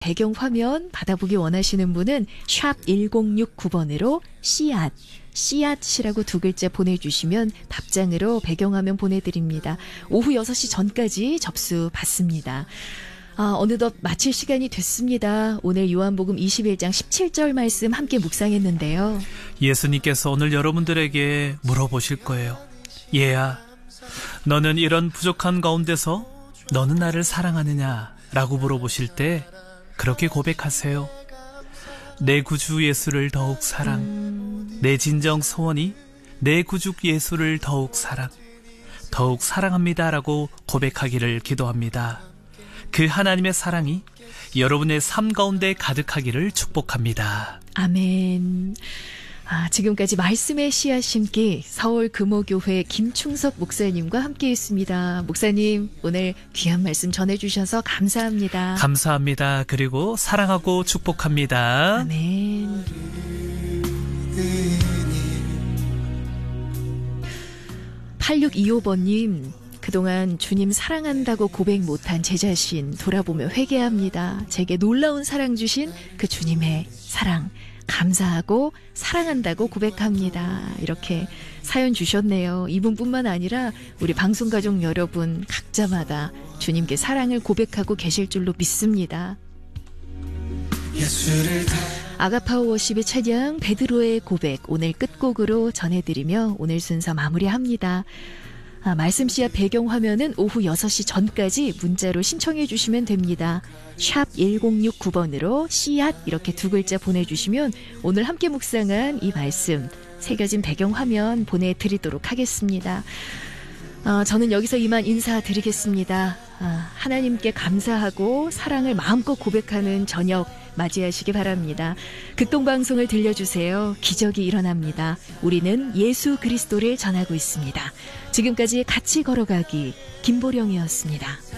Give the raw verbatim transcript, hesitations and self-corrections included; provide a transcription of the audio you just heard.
배경화면 받아보기 원하시는 분은 샵 일공육구 번으로 씨앗, 씨앗이라고 두 글자 보내주시면 답장으로 배경화면 보내드립니다. 오후 여섯 시 전까지 접수 받습니다. 아, 어느덧 마칠 시간이 됐습니다. 오늘 요한복음 이십일 장 십칠 절 말씀 함께 묵상했는데요. 예수님께서 오늘 여러분들에게 물어보실 거예요. 얘야, 너는 이런 부족한 가운데서 너는 나를 사랑하느냐? 라고 물어보실 때 그렇게 고백하세요. 내 구주 예수를 더욱 사랑, 음... 내 진정 소원이 내 구주 예수를 더욱 사랑, 더욱 사랑합니다 라고 고백하기를 기도합니다. 그 하나님의 사랑이 여러분의 삶 가운데 가득하기를 축복합니다. 아멘. 아, 지금까지 말씀의 씨앗 심기 서울 금호교회 김충석 목사님과 함께했습니다. 목사님, 오늘 귀한 말씀 전해주셔서 감사합니다. 감사합니다. 그리고 사랑하고 축복합니다. 아멘. 팔육이오 번님, 그동안 주님 사랑한다고 고백 못한 제 자신 돌아보며 회개합니다. 제게 놀라운 사랑 주신 그 주님의 사랑 감사하고 사랑한다고 고백합니다. 이렇게 사연 주셨네요. 이분뿐만 아니라 우리 방송가족 여러분 각자마다 주님께 사랑을 고백하고 계실 줄로 믿습니다. 아가파워 워십의 찬양 베드로의 고백 오늘 끝곡으로 전해드리며 오늘 순서 마무리합니다. 아, 말씀 씨앗 배경화면은 오후 여섯 시 전까지 문자로 신청해 주시면 됩니다. 샵 일공육구 번으로 씨앗 이렇게 두 글자 보내주시면 오늘 함께 묵상한 이 말씀 새겨진 배경화면 보내드리도록 하겠습니다. 아, 저는 여기서 이만 인사드리겠습니다. 아, 하나님께 감사하고 사랑을 마음껏 고백하는 저녁 맞이하시기 바랍니다. 극동방송을 들려주세요. 기적이 일어납니다. 우리는 예수 그리스도를 전하고 있습니다. 지금까지 같이 걸어가기 김보령이었습니다.